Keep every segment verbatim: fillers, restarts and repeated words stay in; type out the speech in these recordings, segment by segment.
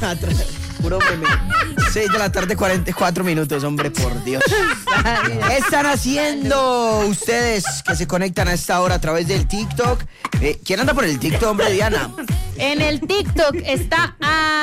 Puro meme. seis de la tarde, cuarenta y cuatro minutos, hombre, por Dios. ¿Qué están haciendo ustedes que se conectan a esta hora a través del TikTok? Eh, ¿Quién anda por el TikTok, hombre, Diana? En el TikTok está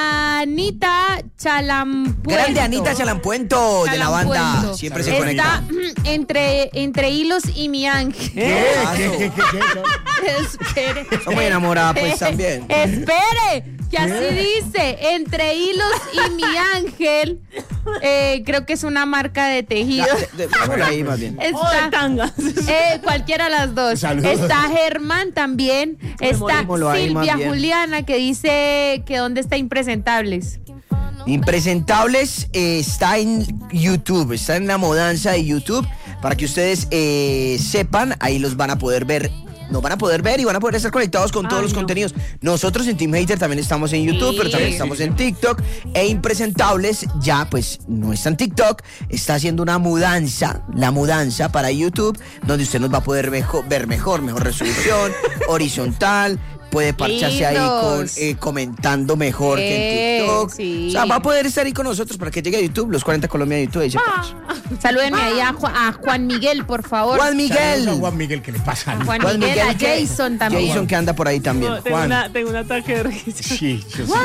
Anita Chalampuento. Grande Anita Chalampuento, de la banda. Siempre se conecta. Está entre, entre hilos y mi ángel. ¿Qué? ¿Qué, qué, qué, qué? Espere. Está muy enamorada, pues, también. Espere, que así dice, entre hilos y mi ángel. Eh, creo que es una marca de tejido. De, de, de, ahí, más bien. Está, tangas. Eh, cualquiera de las dos. Saludos. Está Germán también. Está ahí, Silvia más bien. Juliana, que dice que dónde está Impresentables. Impresentables eh, está en YouTube, está en la mudanza de YouTube. Para que ustedes eh, sepan, ahí los van a poder ver. Nos van a poder ver y van a poder estar conectados con todos Ay, los no. contenidos. Nosotros en Team Hater también estamos en YouTube, Sí. pero también Sí, estamos sí, en sí. TikTok. E Impresentables ya pues no está en TikTok, está haciendo una mudanza, la mudanza para YouTube, donde usted nos va a poder mejo- ver mejor, mejor resolución, horizontal. Puede parcharse ahí con, Lindos. eh, comentando mejor Eh, que en TikTok. sí. O sea, va a poder estar ahí con nosotros para que llegue a YouTube, los cuarenta Colombia de YouTube. Y se parche. Salúdenme ahí a, Ju- a Juan Miguel, por favor. Juan Miguel. Saludos a Juan Miguel, ¿qué le pasa? Juan Juan Miguel, a que- Jason también. Jason que anda por ahí también. No, tengo, Juan. una, tengo un ataque de risa. Sí, yo sí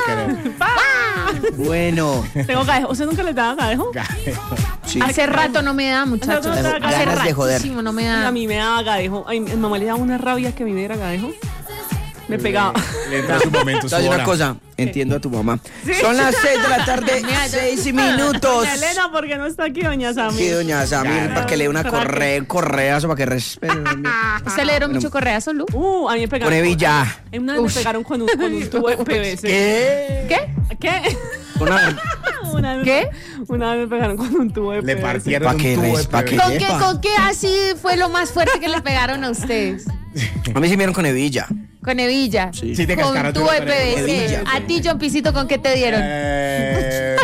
creo. Bueno, Tengo gadejo. ¿Usted nunca le daba gadejo? sí. Hace rato no me da, muchachos. Hace rato Hace ganas de joder. ratísimo no me da. A mí me daba gadejo. Ay, mi mamá le daba una rabia que a mí me diera gadejo. Me pegaba. Le entra su momento, su ¿Sabes una hora. cosa? Entiendo a tu mamá. Son las seis de la tarde, Mira, yo- seis minutos. Doña Elena, ¿por qué no está aquí, doña Sammy? Sí, doña Samir, Claro. para que le dé una Crack. correa, correazo para que respete. ¿Usted le dieron mucho correazo, Lu? Uh, a mí me pegaron. Con Evilla. En una vez me pegaron con un, con un tubo de P V C. ¿Qué? ¿Qué? ¿Qué? Una- Una vez, ¿Qué? Una vez me pegaron con un tubo de Le P V C. partieron Pa' un que tubo de res- pa' que- P V C. ¿Con qué, Epa. ¿Con qué así fue lo más fuerte que le pegaron a ustedes? A mí sí me dieron con Evilla. Con hebilla. Sí. Sí, te Con cascaron tubo de con P V C. hebilla. A ti, John Pisito, ¿con qué te dieron? Eh,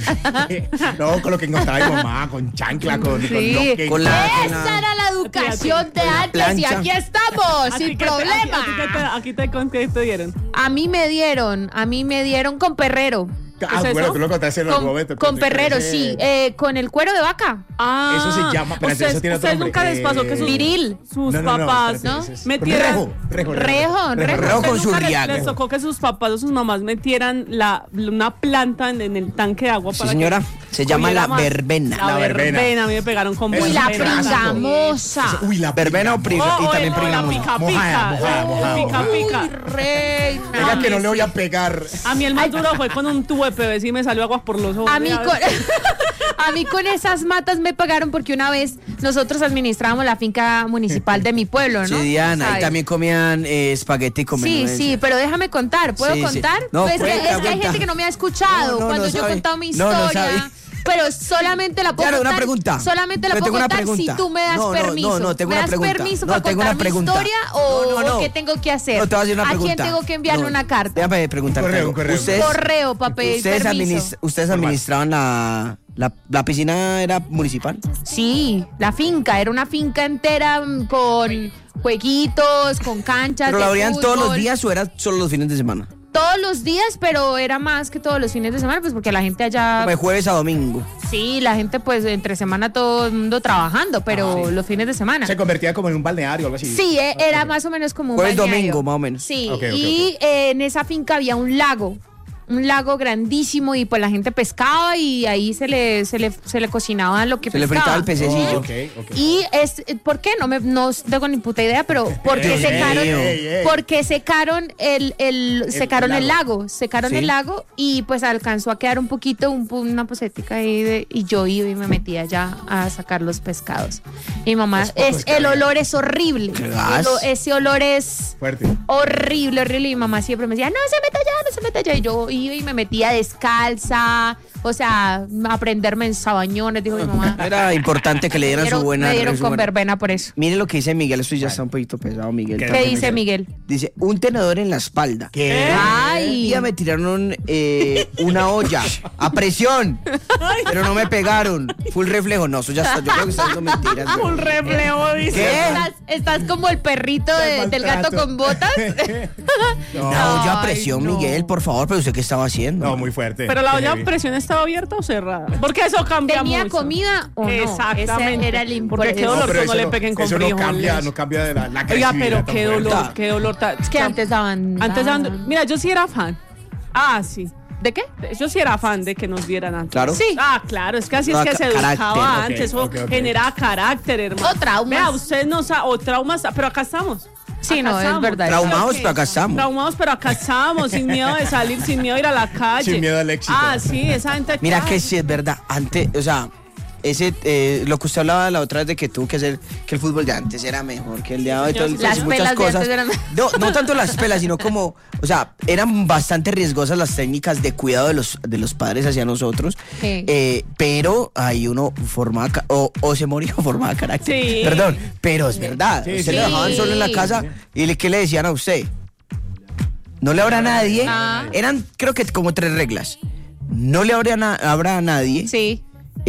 no, con lo que encontraba mi mamá, con chancla, con, Sí. con lo que... Con la- Esa era la educación de Con la antes y plancha. aquí estamos, ¿A ti sin qué te- problema. a ti- a ti qué te- Aquí te, con qué te dieron. A mí me dieron, a mí me dieron con perrero. Ah, ¿Es bueno, eso? tú lo contaste en los Con, momentos. con perrero, sí. Eh, con el cuero de vaca. Ah, Eso se llama- espérate, ustedes, eso tiene otro ustedes nombre, nunca les pasó eh, que sus, Viril. sus No, no, no, papás espérate, ¿no? ese es- metieran... Rejo, rejo, Rejo, rejo. Rejo con ¿Ustedes nunca les, Surriaga. les tocó que sus papás o sus mamás metieran la, una planta en, en el tanque de agua Sí, para señora. que Se llama cogiera la más? verbena. La, La verbena. verbena. A mí me pegaron con Eso Uy, es la un pedazo. pringamosa. Uy, la Verbena o pringa- pri- y Oh, también o- o la pringamosa. pica Mojada, pica. mojada, Oh, mojada, pica mojada. pica. Reina. Venga, que no le voy a pegar. A mí el más duro fue con un tubo de P V C y me salió agua por los ojos. A mí, con, a mí con esas matas me pagaron porque una vez nosotros administrábamos la finca municipal de mi pueblo, ¿no? Sí, Diana. ¿Sabes? Y también comían eh, espagueti con Sí, menudencia. sí, pero déjame contar. ¿Puedo Sí, sí. contar? No, Pues es que- cuenta, es que hay cuenta. gente que no me ha escuchado No, no, cuando no yo he sabe. contado mi No, no historia. sabe. Pero solamente la puedo Claro, contar. una pregunta. Solamente la Pero puedo tengo una contar si pregunta. tú me das No, no, permiso. no, no, tengo ¿Me una das pregunta. permiso No, para tengo contar una mi pregunta. historia o, No, no, no. o qué tengo que hacer? No, te voy a hacer una ¿A pregunta. quién tengo que enviarle No, una carta? Déjame preguntarte. Correo, algo. un correo. Ustedes, Correo para pedir ustedes, permiso. administ- ustedes Formal. administraban la, la, la piscina, ¿era municipal? Sí, la finca. Era una finca entera mm, con jueguitos, con canchas. ¿Pero de la abrían todos los fútbol. días o era solo los fines de semana? Todos los días, pero era más que todos los fines de semana, pues porque la gente allá. Como de jueves a domingo. Sí, la gente, pues entre semana todo el mundo trabajando, pero Ah, los fines de semana. Se convertía como en un balneario o algo así. Sí, eh, era más o menos como un Jueves, balneario. domingo, más o menos. Sí, Ok, ok, y eh, en esa finca había un lago, un lago grandísimo y pues la gente pescaba y ahí se le, se le, se le cocinaba lo que Se le pescaba. fritaba el pececillo. Oh, ok, ok. Y es, ¿por qué? No me no tengo ni puta idea, pero ¿por qué Dios secaron? mío. Ey, ey. Porque secaron el, el, secaron el lago, lago. secaron Sí. el lago y pues alcanzó a quedar un poquito, un, pu- una pocetica ahí de, y yo iba y me metía ya a sacar los pescados. Y mi mamá, Los pocos es, que el había. olor es horrible. ¿Qué gas? El o- ese olor es Fuerte. horrible, horrible. Y mi mamá siempre me decía, no se meta allá, no se meta allá. Y yo iba y me metía descalza, o sea, a prenderme en sabañones, dijo mi mamá. Era importante que le dieran Me dieron, su buena... me dieron su con buena- verbena por eso. Mire lo que dice Miguel, esto ya está un poquito pesado, Miguel. ¿Qué? ¿Qué dice Miguel? Dice, un tenedor en la espalda. ¿Qué? Un Ay. día me tiraron eh, una olla a presión, pero no me pegaron. Full reflejo. No, eso ya está, yo creo que está haciendo mentiras. güey. Un reflejo, dice. ¿Qué? Estás, estás como el perrito de- del gato Maltrato. con botas. Una olla a Ay, presión, no. Miguel, por favor, pero usted que estaba haciendo. No, muy fuerte. Pero la olla Heavy. a presión estaba abierta o cerrada. Porque eso cambia ¿Tenía mucho. comida o no? Exactamente. Ese era el Porque qué importante. dolor pero que no eso le peguen con eso no frijoles. cambia, no cambia de la, la Oiga, agresividad pero tan qué fuerte. dolor, qué dolor. ta- Es que antes daban. Antes daban- daban- Mira, yo sí era fan. Ah, sí. ¿De qué? Yo sí era fan de que nos dieran antes. Claro. Sí. Ah, claro, es que así Ah, es que se ca- educaba carácter, antes, eso ok, ok. generaba carácter, hermano. O traumas. Vea, usted no sabe, o traumas, pero acá estamos. Sí, Acá no, es estamos. verdad. Traumados, Ok. pero acá estamos. Traumados, pero acá estamos, sin miedo de salir, sin miedo de ir a la calle. Sin miedo al éxito. Ah, sí, esa gente. Mira claro. que sí es verdad. Antes, o sea, ese, eh, lo que usted hablaba la otra vez de que tuvo que hacer, que el fútbol de antes era mejor que el de ahora y todo, Las y muchas pelas de cosas. antes eran- No, no tanto las pelas, sino como, o sea, eran bastante riesgosas las técnicas de cuidado de los, de los padres hacia nosotros. Sí. Eh, pero ahí uno formaba, ca- o, o se moría o formaba carácter. Sí. Perdón, pero es verdad. Sí, usted sí. le dejaban solo en la Sí. casa y le, ¿qué le decían a usted? No le habrá a nadie. Ah. Eran, creo que como tres reglas. No le habrá, na- habrá a nadie. Sí.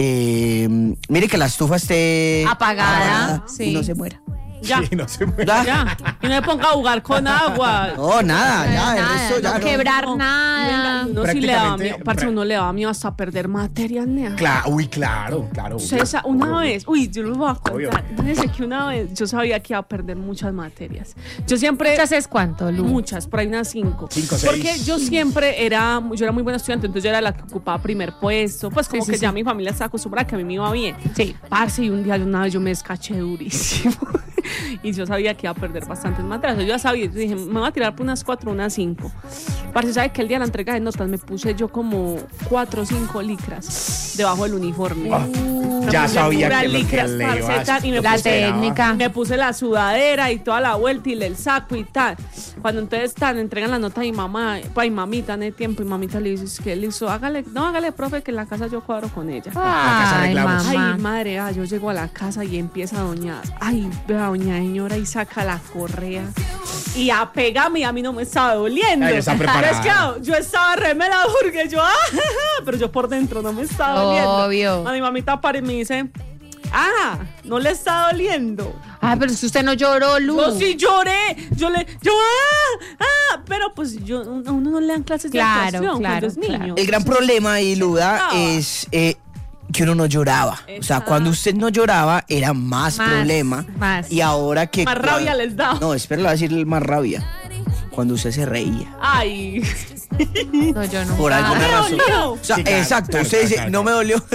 Eh, mire que la estufa esté Apagada, y sí. no se muera. Ya. Sí, no se muere. Ya. Ya. Y no me ponga a jugar con agua. No, nada, ya, el Nada, resto ya no no. quebrar No, nada. No, sí le daba Prácticamente- miedo. Parce, uno le daba miedo hasta perder materias, nea. Claro, uy, claro, claro. Usted sa- una vez, uy, yo les voy a Obvio. contar. Fíjense que una vez yo sabía que iba a perder muchas materias. Yo siempre. ¿Ya sabes cuánto, Lu? Muchas, por ahí unas cinco. Cinco, seis. Porque yo siempre era, yo era muy buena estudiante, entonces yo era la que ocupaba primer puesto. Pues como Sí, sí, que sí. ya mi familia estaba acostumbrada a que a mí me iba bien. Sí. Parce, y un día, una vez yo me descaché durísimo. Y yo sabía que iba a perder bastantes materias. Yo ya sabía, yo dije, me voy a tirar por unas cuatro, unas cinco. Parce, ¿sabe que el día de la entrega de notas me puse yo como cuatro o cinco licras debajo del uniforme? Me Ya puse sabía puras que lo que licras, le parce, ibas- tal, y me La puse- técnica. me puse la sudadera y toda la vuelta y el saco y tal. Cuando entonces están, entregan la nota a mi mamá, pues mi mamita en el tiempo, y mamita le dice, es que listo, hágale, no, hágale, profe, que en la casa yo cuadro con ella. casa Ay, arreglamos. mamá. Ay, madre, ah, yo llego a la casa y empieza doña, ay, vea, doña señora, y saca la correa y a pegarme, y a mí no me estaba doliendo. Ay, está preparada. Pero es que ah, yo estaba remela porque yo, ah, pero yo por dentro no me estaba doliendo. Obvio. A mi mamita para y me dice, ah, no le está doliendo. Ah, pero si usted no lloró, Lu. Yo sí lloré, yo le, yo, ah, ah, pero pues yo, a uno no le dan clases Claro, de actuación claro, cuando es niño. claro. El gran problema ahí, Luda, Ah. es eh, que uno no lloraba. O sea, Exacto. cuando usted no lloraba, era más, Más, problema. más. Y ahora que. Más rabia cuan- les da. No, espera, le voy a decir más rabia. Cuando usted se reía. Ay. No, yo no. Por Ah. alguna me razón. dolió. O sea, Sí, claro, exacto. claro, usted claro, dice, claro, no me dolió.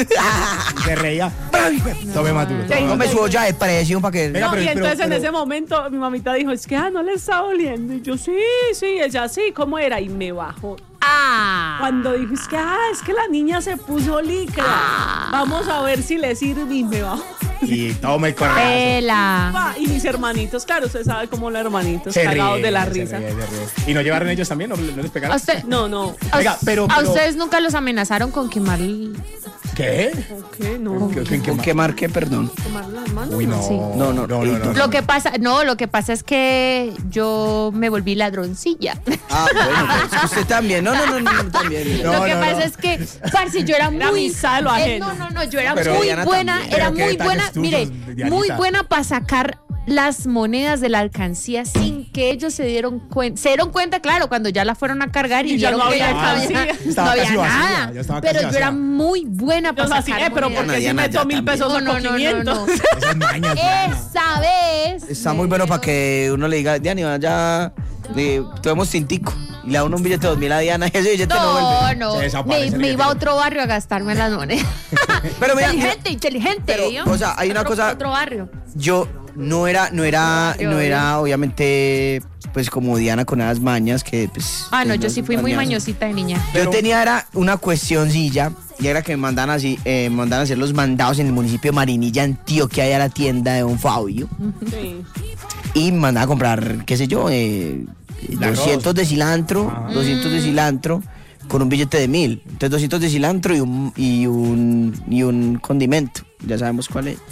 Se reía. Tome más duro. tome Tome más su duro. olla de presión para que. Venga, No, pero- y pero- entonces en pero- ese momento mi mamita dijo, es que ah, no le está doliendo. Y yo, sí, sí, ella sí, ¿cómo era? Y me bajó. Ah. Cuando dijo, es que ah, es que la niña se puso licra. Vamos a ver si le sirve, y me bajó. Y tome el correazo. Pela. Pa, Y mis hermanitos, claro, usted sabe cómo los hermanitos, Se cagados ríe, de la se risa. ríe, se ríe. ¿Y no llevaron ellos también? ¿No, no les ¿A pegaron? usted, No, no. a, Oiga, pero- a pero- ustedes nunca los amenazaron con quemar, el- ¿Qué? ¿Qué? No. ¿Qué- qué- qué ¿Con más? qué marque, perdón? ¿Quemar las manos? Uy, no. Sí. No, no, no, no, no. Lo que pasa, no, lo que pasa es que yo me volví ladroncilla. Ah, bueno, pues es que usted también. No, no, no, no, también. No, lo que no, pasa no. es que, parce, yo era Era muy. amistad de lo eh, ajeno. no, no, no, yo era Pero muy Diana buena, también. era Pero qué muy detalles buena, tuyos, mire, Dianita. muy buena para sacar las monedas de la alcancía sin que ellos se dieron cuenta. Se dieron cuenta, claro, cuando ya la fueron a cargar y, Y ya vieron no que había ya no había, alcancía. no Estaba había casi vacía, nada. ya estaba Pero casi yo vacía. era muy buena Yo para así, sacar eh, pero monedas. porque si Diana, meto ya mil también. pesos No, o no, no, no, quinientos. no. Esas mañas. Diana. Esa vez. Está muy bueno para que uno le diga, Diana, ya le tomemos tintico. Y le da uno un billete de dos mil a Diana y ese billete no, No, vuelve. no. Se desaparece Me, el me iba a billete. otro barrio a gastarme las monedas. Pero mira, inteligente, inteligente. pero, ¿vio? o sea, hay una Otro- cosa- Otro barrio. Yo no era, no era, Yo, no yo. era obviamente, pues como Diana con esas mañas que pues. Ah, no, pues, yo las sí fui muy mañas. mañosita de niña. Yo tenía era una cuestioncilla y era que me mandaban así, eh, me mandaban a hacer los mandados en el municipio de Marinilla, Antioquia, allá a la tienda de Don Fabio. Sí. Y me mandaba a comprar, qué sé yo, eh, El doscientos arroz. de cilantro, Ajá. doscientos de cilantro con un billete de mil. Entonces doscientos de cilantro y un, y un, y un condimento. Ya sabemos cuál es.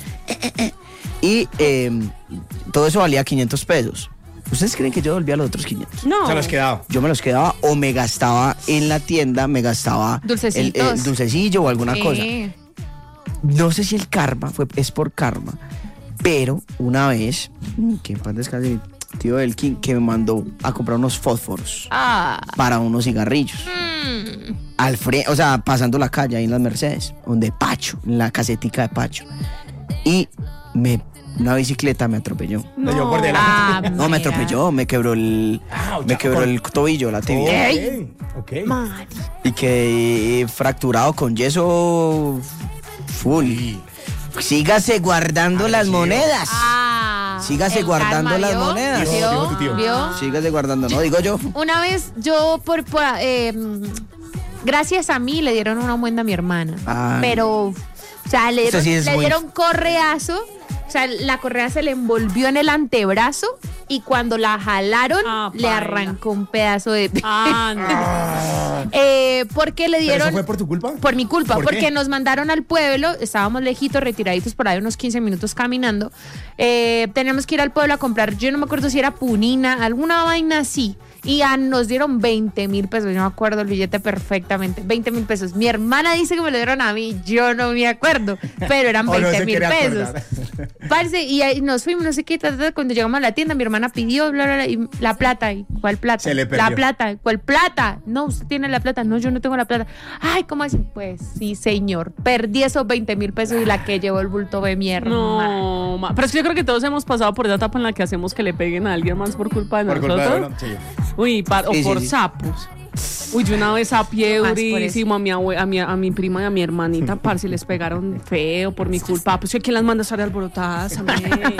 Y eh, todo eso valía quinientos pesos. ¿Ustedes creen que yo devolvía los otros quinientos? No. Se los quedaba. Yo me los quedaba o me gastaba en la tienda, me gastaba el, Dulcecitos. el dulcecillo o alguna cosa. Sí. No sé si el karma fue, es por karma, pero una vez, que en paz descanse mi tío Elkin, que me mandó a comprar unos fósforos Ah. para unos cigarrillos. Mm. al frente, o sea, pasando la calle ahí en las Mercedes, donde Pacho, en la casetica de Pacho. Y me, una bicicleta me atropelló. Me dio por delante. Ah, No, me mira. atropelló, me quebró el, Ah, me ya, quebró con- el tobillo, la tibia. Ok, ok. Mari. Y quedé fracturado con yeso full. Sígase guardando las monedas. Ah, Sígase el guardando karma, las ¿vio? monedas. Dijo- dijo tu tío. ¿Vio? Sígase guardando, no digo yo. Una vez yo por, por, eh, gracias a mí le dieron una muenda a mi hermana. Ah. Pero, o sea, le Eso dieron, sí es le muy- dieron correazo. O sea, la correa se le envolvió en el antebrazo y cuando la jalaron Ah, le paila. arrancó un pedazo de... Ah, no. Eh, porque le ¿Pero dieron... eso fue por tu culpa? Por mi culpa, ¿Por porque qué? nos mandaron al pueblo, estábamos lejitos, retiraditos por ahí unos quince minutos caminando. Eh, teníamos que ir al pueblo a comprar, yo no me acuerdo si era punina, alguna vaina así. Y a- nos dieron veinte mil pesos, yo me acuerdo el billete perfectamente, veinte mil pesos. Mi hermana dice que me lo dieron a mí, yo no me acuerdo, pero eran O no veinte se mil quiere pesos. acordar. Parce, y ahí nos fuimos, no sé qué, ta, ta, ta, cuando llegamos a la tienda, mi hermana pidió bla, bla, bla, y la plata, ¿y cuál plata? Se le perdió. La plata, ¿cuál plata? No, usted tiene la plata, no, yo no tengo la plata. Ay, ¿cómo así? Pues sí, señor, perdí esos veinte mil pesos y la que llevó el bulto de mi hermana. No, ma- pero es que yo creo que todos hemos pasado por esa etapa en la que hacemos que le peguen a alguien más por culpa de Por culpa de nosotros. uno, sí. Uy, par- Sí, o sí, por sí. sapos. Uy, yo una vez sapié Más por eso. durísimo a mi, abue- a, mi, a mi prima y a mi hermanita, parce, les pegaron feo por mi culpa. Pues ¿quién las manda a estar de alborotadas? A mí?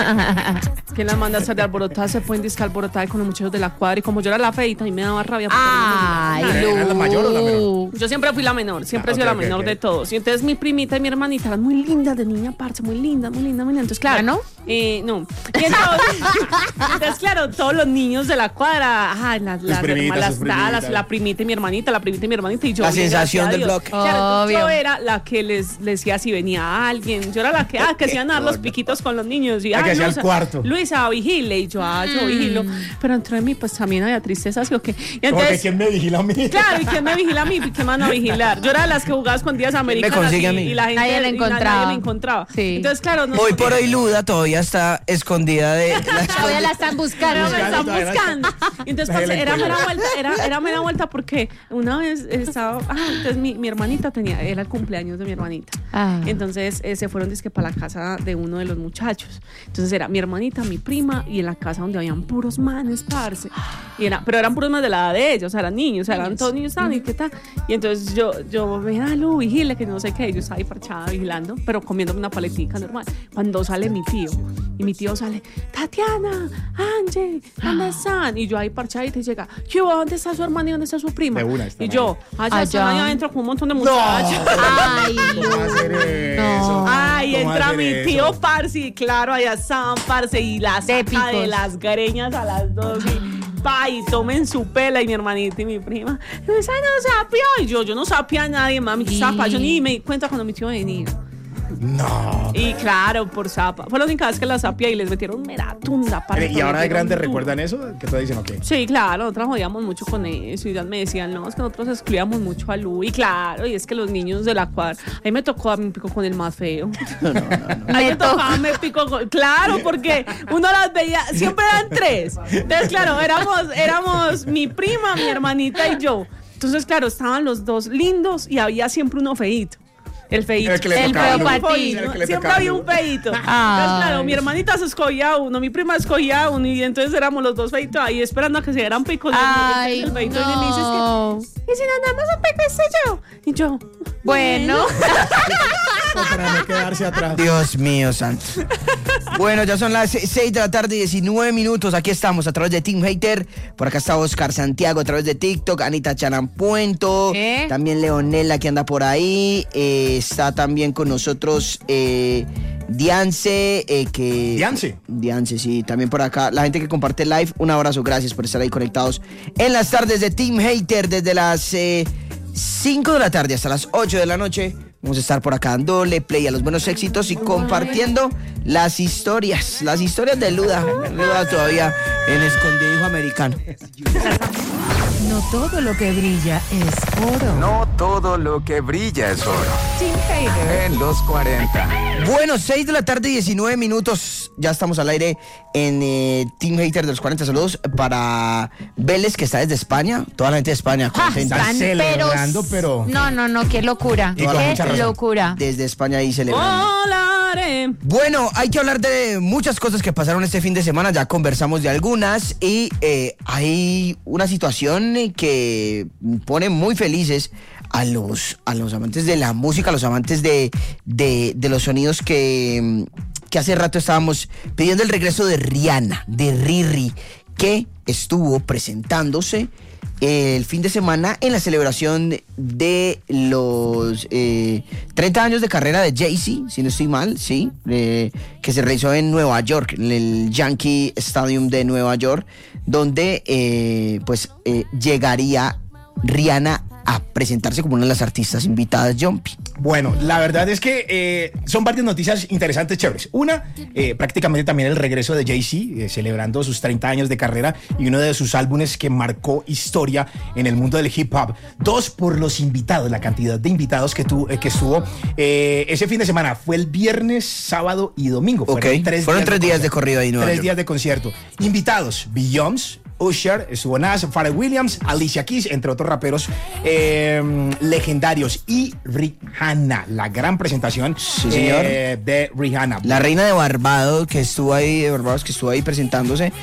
¿Quién las manda a estar de alborotadas? Se pueden discar alborotadas con los muchachos de la cuadra y como yo era la feita, a mí me daba rabia. porque Ay, no me ¿Era la mayor o la menor? Lu. yo siempre fui la menor, siempre Ah, he sido ok, la ok, menor ok. de todos. Y entonces mi primita y mi hermanita eran muy lindas de niña, parce, muy lindas, muy lindas, muy lindas. Entonces, claro. ¿Ya no? Eh, no. Y entonces, entonces, claro, todos los niños de la cuadra, ajá, las, las primitas, hermanas, sus las, las- primitas. la primita y mi hermanita, la primita y mi hermanita, y yo. La bien, sensación gracias a del Dios. bloque. Claro, entonces yo Obvio. era la que les, les decía si venía alguien. Yo era la que, ah, que se iban a dar los piquitos con los niños. Y, La que ah, hacía no, el o sea, cuarto. Luisa, vigile. Y yo, ah, yo vigilo. Pero entró en mí, pues también había tristeza, ¿sí o qué? Y Como que entonces. quién me vigila a mí. Claro, ¿y quién me vigila a mí? ¿Quién me van a vigilar? Yo era de las que jugaba escondidas americanas consigue y, a mí? y la gente Nadie la y na- encontraba. nadie me encontraba. Sí. Entonces, claro, no, Hoy por hoy Luda todavía está escondida de la Todavía la están buscando. me están todavía no buscando. Y entonces, Nadie la parce, era mera encuentra. vuelta, era, era mera vuelta porque una vez estaba, ah, entonces mi, mi hermanita tenía, era el cumpleaños de mi hermanita. Ah. Entonces eh, se fueron dizque para la casa de uno de los muchachos. Entonces era mi hermanita, mi prima y en la casa donde habían puros manes, parce. Y era, pero eran puros manes de la edad de ellos, o sea, eran niños, o sea, eran todos niños, ¿saben? ¿Y qué tal? Y entonces yo, yo, mira, Lu, vigile, que no sé qué. Yo estaba ahí parchada vigilando, pero comiéndome una paletica normal. Cuando sale mi tío, y mi tío sale, Tatiana, Angie, ¿dónde están? Y yo ahí parchadita y llega, ¿qué hubo? ¿Dónde está su hermana y dónde está su prima? De una están y yo, allá, Allá. están allá adentro con un montón de muchachos. Ay, ¿Cómo va a hacer eso? No. Ay, ¿Cómo entra hacer mi eso? tío parce, y claro, allá estaban parce, y la saca Épicos. de las greñas a las dos y pa, y tomen su pela, y mi hermanita y mi prima, esa no sapia, y yo, yo no sapia a nadie, mami, Y- zapa, yo ni me di cuenta cuando mi tío venía. No. Y claro, por zapa, fue la única vez que la sapia y les metieron mera tunda para ¿Y ahora de grandes recuerdan eso? ¿Qué te dicen o qué? Sí, claro, nosotros jodíamos mucho con eso y ya me decían, no, es que nosotros excluíamos mucho a Lu y claro, y es que los niños de la cuadra, a mí me tocó a mí me pico con el más feo. A mí me Me tocaba, me pico con, claro, porque uno las veía, siempre eran tres. Entonces, claro, éramos, éramos mi prima, mi hermanita y yo. Entonces, claro, estaban los dos lindos y había siempre uno feíto. El feíto. El que le El tocaba a feo Lu. pa' ti. El que le Siempre tocaba a había Lu. un feíto. Ay. Entonces, claro, mi hermanita se escogía uno, mi prima escogía uno, y entonces éramos los dos feitos ahí esperando a que se dieran picos. Ay, el feito viene y me dice, es no. que, y si nos damos un pico, este yo. Y yo, Bueno, O para no quedarse atrás. Dios mío, santo. Bueno, ya son las seis de la tarde, diecinueve minutos. Aquí estamos a través de Team Hater. Por acá está Oscar Santiago a través de TikTok. Anita Charampuento. ¿Qué? También Leonela que anda por ahí. Eh, está también con nosotros eh, Diance. Eh, que, ¿Diance? Diance, sí. También por acá. La gente que comparte live. Un abrazo. Gracias por estar ahí conectados en las tardes de Team Hater. Desde las eh, cinco de la tarde hasta las ocho de la noche. Vamos a estar por acá dándole play a los buenos éxitos y compartiendo las historias, las historias de Luda. Luda todavía en escondidillo americano. No todo lo que brilla es oro. No todo lo que brilla es oro. Team Hater. En los cuarenta. Bueno, seis de la tarde, diecinueve minutos. Ya estamos al aire en eh, Team Hater de los cuarenta. Saludos para Vélez, que está desde España. Toda la gente de España Ah, contenta. Están celebrando, pero- No, no, no, qué locura. Y con mucha Qué razón. locura. Desde España ahí celebrando. Volaré. Bueno, hay que hablar de muchas cosas que pasaron este fin de semana, ya conversamos de algunas y eh, hay una situación eh, que pone muy felices a los, a los amantes de la música, a los amantes de, de, de los sonidos que, que hace rato estábamos pidiendo el regreso de Rihanna, de Riri, que estuvo presentándose el fin de semana en la celebración de los eh, treinta años de carrera de Jay-Z, si no estoy mal, sí, eh, que se realizó en Nueva York, en el Yankee Stadium de Nueva York, donde eh, pues eh, llegaría Rihanna a presentarse como una de las artistas invitadas, Jumpy. Bueno, la verdad es que eh, son varias noticias interesantes, chéveres. Una, eh, prácticamente también el regreso de Jay-Z, eh, celebrando sus treinta años de carrera y uno de sus álbumes que marcó historia en el mundo del hip hop. Dos, por los invitados, la cantidad de invitados que, tu, eh, que estuvo eh, ese fin de semana. Fue el viernes, sábado y domingo. Ok, Fueron tres, fueron días, tres de días de corrido ahí en Nueva Tres York. días de concierto. Invitados, Beyoncé, Usher, estuvo Nas, Pharrell Williams, Alicia Keys, entre otros raperos eh, legendarios, y Rihanna, la gran presentación Sí, señor. eh, de Rihanna. La reina de Barbados que estuvo ahí, de Barbados que estuvo ahí presentándose,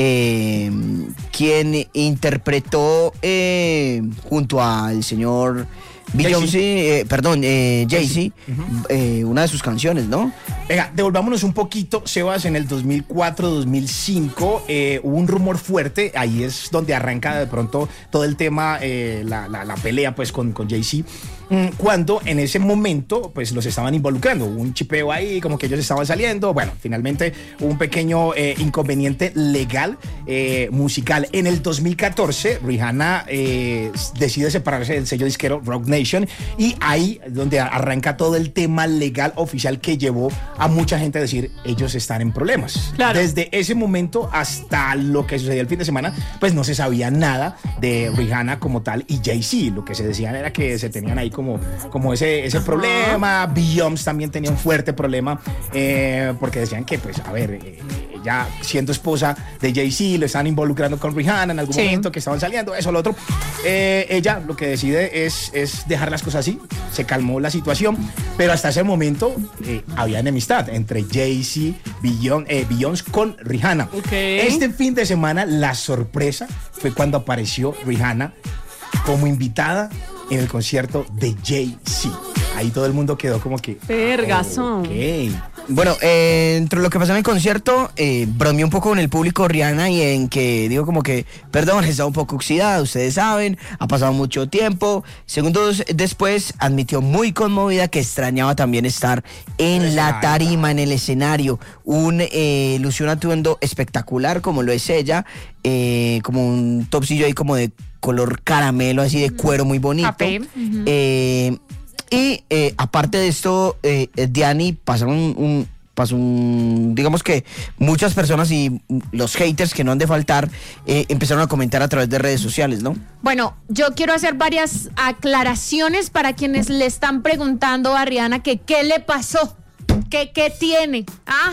eh, quien interpretó eh, junto al señor Beyoncé, eh, perdón, eh, Jay-Z, eh, una de sus canciones, ¿no? Venga, devolvámonos un poquito, Sebas. En el dos mil cuatro, dos mil cinco eh, hubo un rumor fuerte, ahí es donde arranca de pronto todo el tema, eh, la, la, la pelea pues con, con Jay-Z, mm, cuando en ese momento pues los estaban involucrando, hubo un chipeo ahí, como que ellos estaban saliendo. Bueno, finalmente hubo un pequeño eh, inconveniente legal, eh, musical. En el dos mil catorce, Rihanna eh, decide separarse del sello disquero Roc Nation, y ahí es donde arranca todo el tema legal oficial que llevó a mucha gente a decir, ellos están en problemas. Claro. Desde ese momento hasta lo que sucedió el fin de semana, pues no se sabía nada de Rihanna como tal y Jay-Z. Lo que se decían era que se tenían ahí como, como ese, ese problema. Beyoncé también tenía un fuerte problema, eh, porque decían que, pues, a ver, eh, ya siendo esposa de Jay-Z, lo están involucrando con Rihanna en algún Sí. momento, que estaban saliendo, eso, lo otro. Eh, ella lo que decide es, es dejar las cosas así. Se calmó la situación, pero hasta ese momento eh, había enemistad entre Jay-Z, Beyoncé, eh, Beyoncé con Rihanna. Ok. Este fin de semana la sorpresa fue cuando apareció Rihanna como invitada en el concierto de Jay-Z. Ahí todo el mundo quedó como que... Vergazón. Ok. Bueno, eh, entre lo que pasó en el concierto, eh, bromeé un poco con el público Rihanna y en que digo como que, perdón, está un poco oxidada, ustedes saben, ha pasado mucho tiempo. Segundos después admitió muy conmovida que extrañaba también estar en la tarima, en el escenario. Un eh, lució un atuendo espectacular como lo es ella, eh, como un topsillo ahí como de color caramelo, así de cuero muy bonito. Café. Ujú. Eh, y eh, aparte de esto, eh, Diani, pasaron un, un, pasó un, digamos que muchas personas y los haters que no han de faltar, eh, empezaron a comentar a través de redes sociales, ¿no? Bueno, yo quiero hacer varias aclaraciones para quienes le están preguntando a Rihanna que qué le pasó. ¿Qué, qué tiene? ¿Ah?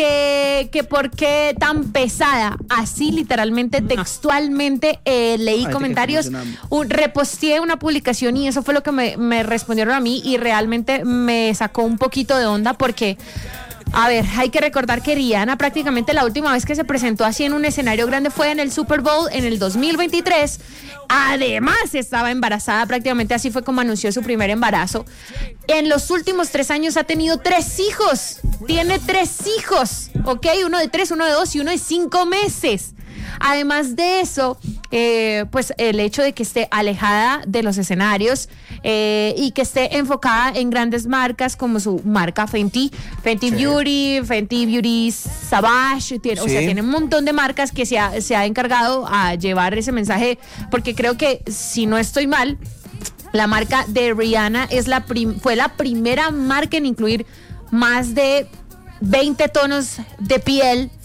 ¿Que, que por qué tan pesada? Así literalmente, textualmente, eh, leí Ay, comentarios, te quedé emocionado. un- reposteé una publicación y eso fue lo que me, me respondieron a mí y realmente me sacó un poquito de onda porque... A ver, hay que recordar que Rihanna prácticamente la última vez que se presentó así en un escenario grande fue en el Super Bowl en el dos mil veintitrés. Además, estaba embarazada, prácticamente así fue como anunció su primer embarazo. En los últimos tres años ha tenido tres hijos. Tiene tres hijos, ¿ok? Uno de tres, uno de dos y uno de cinco meses. Además de eso, eh, pues el hecho de que esté alejada de los escenarios eh, y que esté enfocada en grandes marcas como su marca Fenty, Fenty Sí. Beauty, Fenty Beauty Savage, tiene, o Sí. sea, tiene un montón de marcas que se ha, se ha encargado a llevar ese mensaje, porque creo que, si no estoy mal, la marca de Rihanna es la prim- fue la primera marca en incluir más de veinte tonos de piel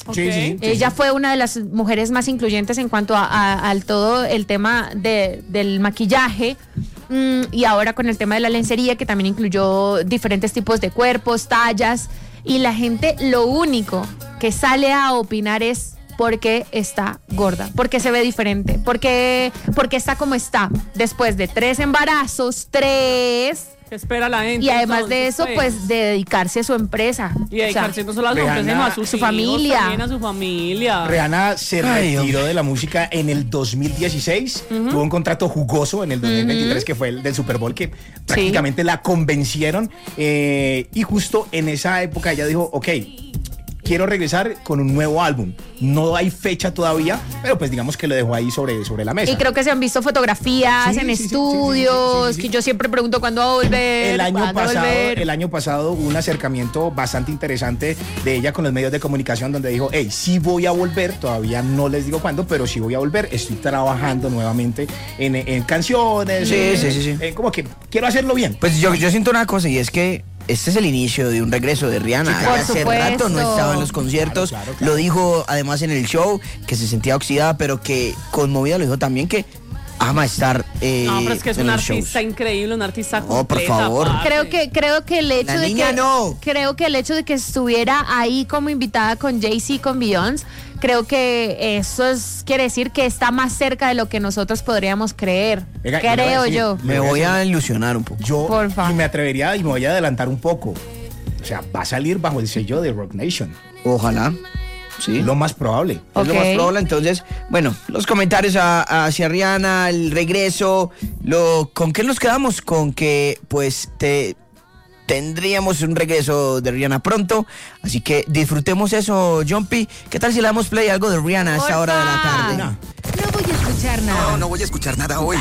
Ok. Sí, sí, sí. Ella fue una de las mujeres más incluyentes en cuanto a, a- al todo el tema de- del maquillaje. Mm, y ahora con el tema de la lencería, que también incluyó diferentes tipos de cuerpos, tallas. Y la gente lo único que sale a opinar es porque está gorda, porque se ve diferente, porque, porque está como está. Después de tres embarazos, tres... ¿Qué espera la gente? Y además de eso, entonces, pues de dedicarse a su empresa. Y dedicarse O sea, no solo a su Rihanna- empresa, sino a sus su hijos, familia. también a su familia. Rihanna se Ay, retiró de la música en el dos mil dieciséis, tuvo un contrato jugoso en el dos mil veintitrés, que fue el del Super Bowl, que prácticamente la convencieron, eh, y justo en esa época ella dijo, ok, quiero regresar con un nuevo álbum. No hay fecha todavía, pero pues digamos que lo dejó ahí sobre, sobre la mesa. y creo que se han visto fotografías Sí, en sí, sí, sí, estudios, sí, sí, sí, sí. que yo siempre pregunto cuándo va a volver. El año, cuándo va a pasado, volver. el año pasado hubo un acercamiento bastante interesante de ella con los medios de comunicación donde dijo, hey, sí voy a volver, todavía no les digo cuándo, pero sí voy a volver, estoy trabajando nuevamente en, en canciones, Sí, en- sí, sí, sí. en- como que quiero hacerlo bien. Pues yo, yo siento una cosa y es que este es el inicio de un regreso de Rihanna. Por Hace supuesto. rato no estaba en los conciertos. Claro, claro, claro. Lo dijo además en el show que se sentía oxidada, pero que conmovida lo dijo también que ama estar eh, No, pero es que es en un los artista shows. increíble, un artista No, por completa, favor. aparte. Creo que, creo que el hecho La de niña que no. creo que el hecho de que estuviera ahí como invitada con Jay-Z y con Beyoncé, creo que eso es, quiere decir que está más cerca de lo que nosotros podríamos creer. Venga, y le voy a creo decir- yo. Me voy a ilusionar un poco. Yo Porfa. y me atrevería y me voy a adelantar un poco. O sea, va a salir bajo el sello de Rock Nation. Ojalá. Sí. Lo más probable. Es lo más Ok. probable. Entonces, bueno, los comentarios a- hacia Rihanna, el regreso, lo, ¿con qué nos quedamos? Con que, pues, te tendríamos un regreso de Rihanna pronto. Así que disfrutemos eso, Jumpy. ¿Qué tal si le damos play a algo de Rihanna a esta Porfa. hora de la tarde? No. No voy a escuchar nada. No, no voy a escuchar nada hoy.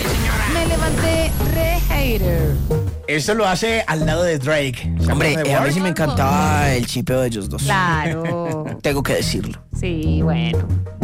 Me levanté re hater. Esto lo hace al lado de Drake. ¿Se Hombre, acuerdan de eh, a mí Work? sí me encantaba el chipeo de ellos dos. Claro. Tengo que decirlo. Sí, bueno.